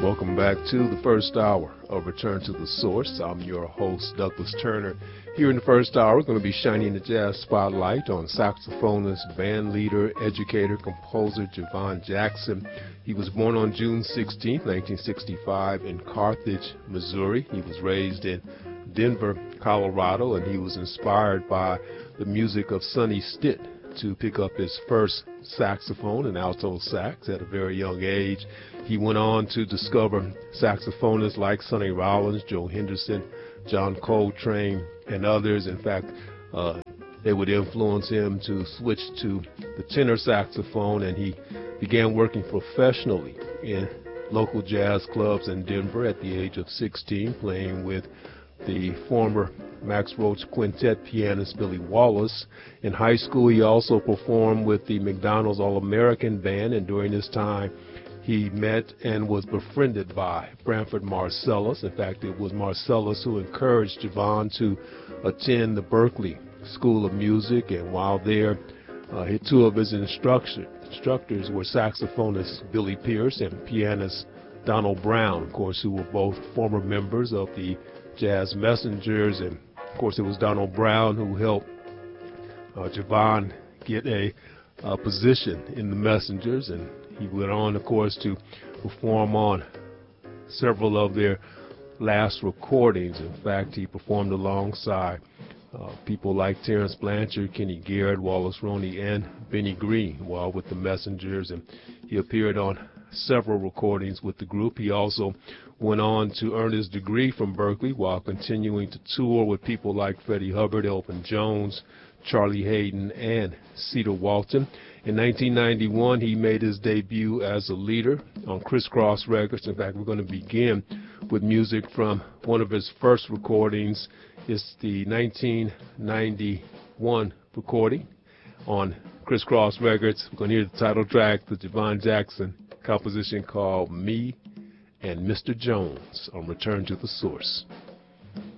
Welcome back to the first hour of Return to the Source. I'm your host, Douglas Turner. Here in the first hour, we're going to be shining the jazz spotlight on saxophonist, band leader, educator, composer Javon Jackson. He was born on June 16, 1965 in Carthage, Missouri. He was raised in Denver, Colorado, and he was inspired by the music of Sonny Stitt to pick up his first saxophone and alto sax at a very young age. He went on to discover saxophonists like Sonny Rollins, Joe Henderson, John Coltrane, and others. In fact, they would influence him to switch to the tenor saxophone, and he began working professionally in local jazz clubs in Denver at the age of 16, playing with the former Max Roach Quintet pianist Billy Wallace. In high school, he also performed with the McDonald's All-American Band, and during this time, he met and was befriended by Branford Marsalis. In fact, it was Marsalis who encouraged Javon to attend the Berklee School of Music, and while there, two of his instructors were saxophonist Billy Pierce and pianist Donald Brown, of course, who were both former members of the Jazz Messengers. And of course, it was Donald Brown who helped Javon get a position in the Messengers, and he went on, of course, to perform on several of their last recordings. In fact, he performed alongside people like Terrence Blanchard, Kenny Garrett, Wallace Roney, and Benny Green while with the Messengers, and he appeared on several recordings with the group. He also went on to earn his degree from Berklee while continuing to tour with people like Freddie Hubbard, Elvin Jones, Charlie Hayden, and Cedar Walton. In 1991, he made his debut as a leader on Criss Cross Records. In fact, we're going to begin with music from one of his first recordings. It's the 1991 recording on Criss Cross Records. We're going to hear the title track, the Javon Jackson composition called Me and Mr. Jones on Return to the Source.